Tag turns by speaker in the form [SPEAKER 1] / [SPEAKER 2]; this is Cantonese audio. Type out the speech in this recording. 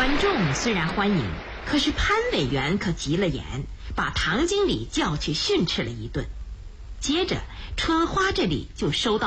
[SPEAKER 1] 观众虽然欢迎，可是潘委员可急了眼，把唐经理叫去训斥了一顿。接着春花这里就收到